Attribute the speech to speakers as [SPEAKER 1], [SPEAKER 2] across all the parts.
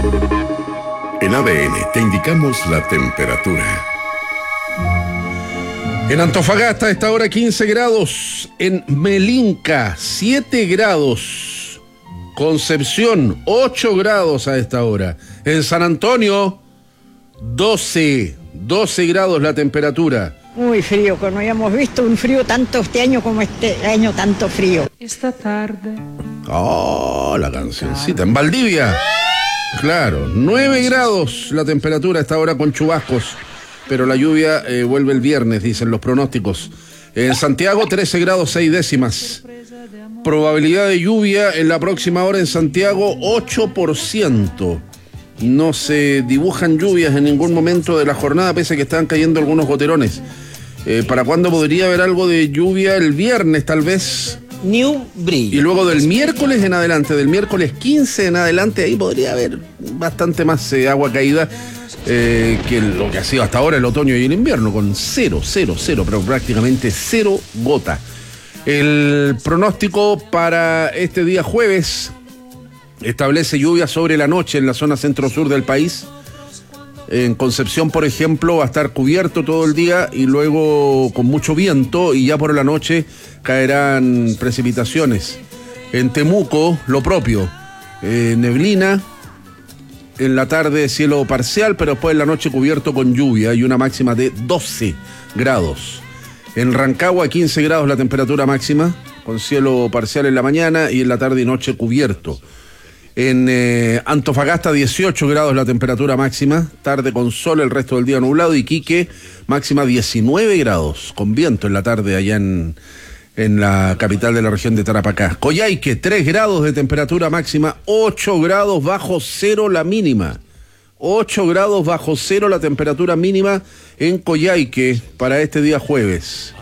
[SPEAKER 1] En ADN te indicamos la temperatura.
[SPEAKER 2] En Antofagasta a esta hora 15 grados, en Melinca 7 grados, Concepción 8 grados a esta hora, en San Antonio 12 grados la temperatura.
[SPEAKER 3] Muy frío, que no habíamos visto un frío tanto este año como este año, tanto frío.
[SPEAKER 4] Esta tarde.
[SPEAKER 2] Oh, la cancioncita. En Valdivia, claro, 9 grados la temperatura a esta hora con chubascos, pero la lluvia vuelve el viernes, dicen los pronósticos. En Santiago 13 grados 6 décimas. Probabilidad de lluvia en la próxima hora en Santiago 8%. No se dibujan lluvias en ningún momento de la jornada, pese a que están cayendo algunos goterones. ¿Para cuándo podría haber algo de lluvia? El viernes tal vez.
[SPEAKER 5] Ni un brillo.
[SPEAKER 2] Y luego del miércoles en adelante, del miércoles 15 en adelante, ahí podría haber bastante más agua caída que lo que ha sido hasta ahora el otoño y el invierno, con cero, pero prácticamente cero gota. El pronóstico para este día jueves establece lluvia sobre la noche en la zona centro-sur del país. En Concepción, por ejemplo, va a estar cubierto todo el día y luego con mucho viento, y ya por la noche caerán precipitaciones. En Temuco, lo propio, neblina, en la tarde cielo parcial, pero después en la noche cubierto con lluvia y una máxima de 12 grados. En Rancagua, 15 grados la temperatura máxima, con cielo parcial en la mañana y en la tarde y noche cubierto. En Antofagasta 18 grados la temperatura máxima, tarde con sol, el resto del día nublado. Iquique máxima 19 grados, con viento en la tarde allá en la capital de la región de Tarapacá. Coyhaique 3 grados de temperatura máxima, 8 grados bajo cero la mínima. 8 grados bajo cero la temperatura mínima en Coyhaique para este día jueves.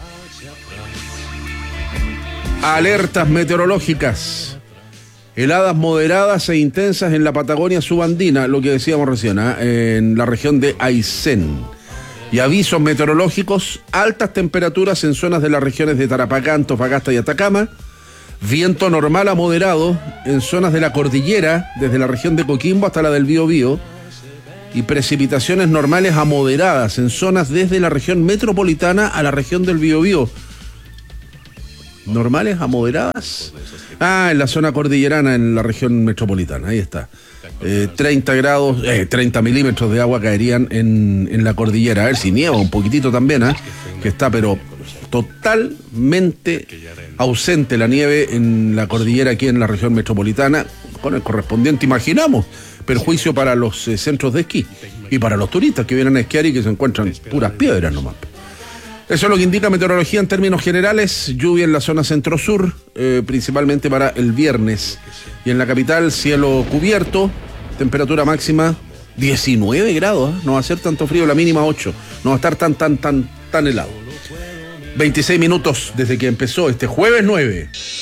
[SPEAKER 2] Alertas meteorológicas. Heladas moderadas e intensas en la Patagonia subandina, lo que decíamos recién, en la región de Aysén. Y avisos meteorológicos, altas temperaturas en zonas de las regiones de Tarapacá, Antofagasta y Atacama. Viento normal a moderado en zonas de la cordillera, desde la región de Coquimbo hasta la del Biobío. Y precipitaciones normales a moderadas en zonas desde la región metropolitana a la región del Biobío. ¿Normales a moderadas? En la zona cordillerana, en la región metropolitana, ahí está. 30 milímetros de agua caerían en la cordillera. A ver si nieva un poquitito también, que está pero totalmente ausente la nieve en la cordillera aquí en la región metropolitana, con el correspondiente, imaginamos, perjuicio para los centros de esquí y para los turistas que vienen a esquiar y que se encuentran puras piedras nomás. Eso es lo que indica meteorología en términos generales. Lluvia en la zona centro-sur, principalmente para el viernes. Y en la capital, cielo cubierto, temperatura máxima 19 grados. No va a ser tanto frío, la mínima 8. No va a estar tan helado. 26 minutos desde que empezó este jueves 9.